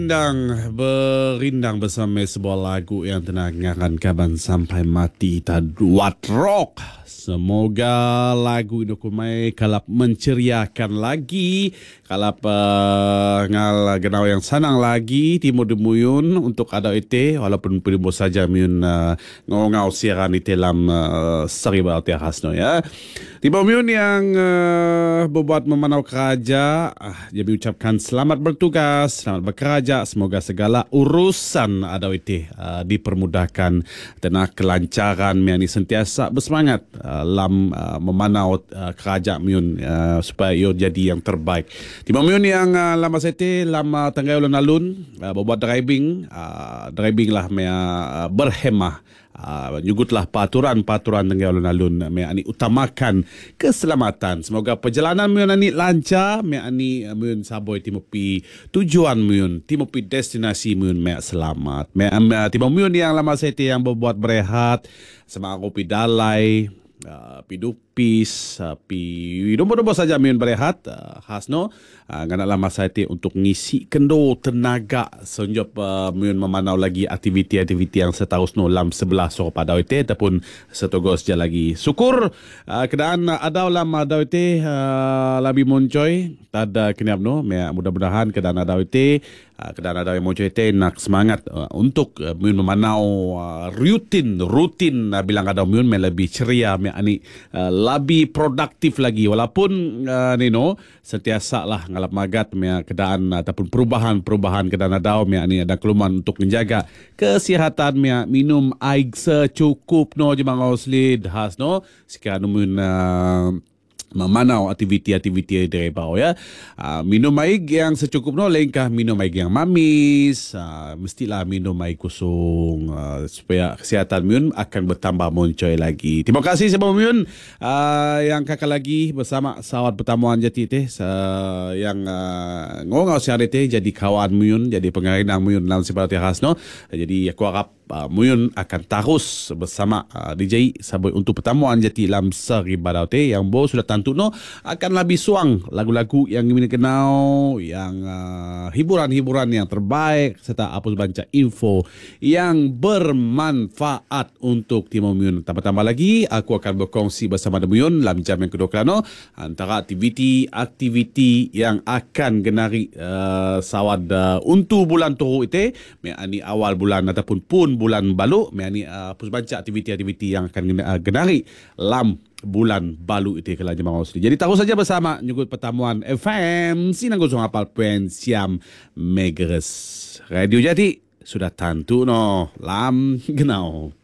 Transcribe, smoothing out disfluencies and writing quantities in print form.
Berindang bersama sebuah lagu yang tenangkan kaban sampai mati taduat rock. Semoga lagu itu kumai kalap menceriakan lagi, kalap ngal genau yang sanang lagi timur demuyun untuk ada ite walaupun primo saja miun ngau siaran ite dalam seri balti khasno ya. Timur miun yang berbuat memanau keraja, jadi ucapkan selamat bertugas, selamat bekerja. Semoga segala urusan ada ite dipermudahkan dan kelancaran miani sentiasa bersemangat dalam memanau kerajaan miun supaya ia jadi yang terbaik. Timang miun yang lama sete lama tanggai ulun alun buat driving lah mea berhemah. Nyugutlah paturan-paturan tanggai alun-alun mea ani utamakan keselamatan. Semoga perjalanan miun ani lancar, mea ani miun saboi timupi tujuan miun, timupi destinasi miun mea selamat. Mea timang miun yang lama sete yang berbuat berehat sama kopi dalai, pi dupis, pi dombo-dombo saja miun berehat khasno ngana lama saya untuk ngisi kendo tenaga senjop miun memanau lagi aktiviti-aktiviti yang seterusno lam sebelah so pada ite ataupun setogos je lagi. Syukur keadaan ada lam ada ite labi moncoy tada keniapno mudah-mudahan keadaan ada ite keadaan ada yang moncoy ite nak semangat untuk miun memanau rutin bilang ada miun lebih ceria ani lebih produktif lagi walaupun nino sentiasa lah ngalap magat mea keadaan ataupun perubahan keadaan adau mea ni ada keluman untuk menjaga kesihatan mea minum air secukup no je mangau slid has no sekarang mun memanau aktiviti-aktiviti dari bawah ya. Minum air yang secukupnya, lengkah minum air yang mamis, mestilah minum air kosong supaya kesihatan miun akan bertambah moncoy lagi. Terima kasih sebab miun yang kakak lagi bersama sawat pertamuan jati teh yang ngau siari teh jadi kawan miun, jadi pengarinang miun dalam seperti khasno. Jadi aku harap miun akan terus bersama DJ sabai untuk pertamuan jati dalam seri badau teh yang bo sudah tentu no akan lebih suang lagu-lagu yang ingin kenal, yang hiburan-hiburan yang terbaik serta apa banca info yang bermanfaat untuk Timur Miun. Tambah-tambah lagi aku akan berkongsi bersama Miun dalam jam yang kedua kerana antara aktiviti yang akan genari sawad untuk bulan Toru itu meani awal bulan ataupun pun bulan balu meani pusbanca aktiviti-aktiviti yang akan genari lam bulan balu itu kalau jemaah Ausli. Jadi tahu saja bersama nyugut pertamuan FM Sinang Gosong Apal Pensiam Megares Radio. Jadi sudah tentu no lam genau.